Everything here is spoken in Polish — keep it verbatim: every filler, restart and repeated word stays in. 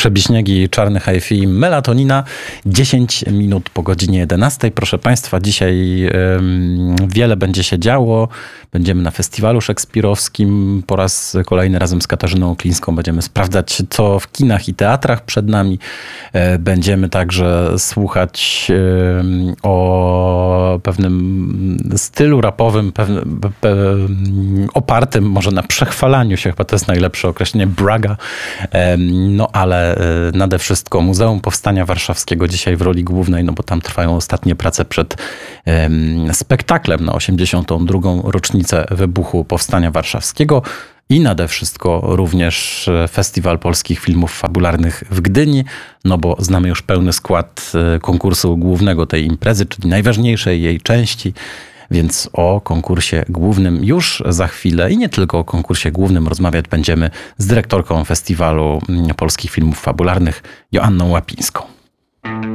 Przebiśniegi, Czarny hi-fi, Melatonina. dziesięć minut po godzinie jedenastej. Proszę Państwa, dzisiaj um, wiele będzie się działo. Będziemy na festiwalu szekspirowskim. Po raz kolejny razem z Katarzyną Oklińską będziemy sprawdzać, co w kinach i teatrach przed nami. E, będziemy także słuchać e, o pewnym stylu rapowym, pewne, pe, opartym może na przechwalaniu się, chyba to jest najlepsze określenie, braga. E, no ale nade wszystko Muzeum Powstania Warszawskiego dzisiaj w roli głównej, no bo tam trwają ostatnie prace przed um, spektaklem na osiemdziesiątą drugą rocznicę wybuchu Powstania Warszawskiego i nade wszystko również Festiwal Polskich Filmów Fabularnych w Gdyni, no bo znamy już pełny skład konkursu głównego tej imprezy, czyli najważniejszej jej części. Więc o konkursie głównym już za chwilę i nie tylko o konkursie głównym rozmawiać będziemy z dyrektorką Festiwalu Polskich Filmów Fabularnych Joanną Łapińską.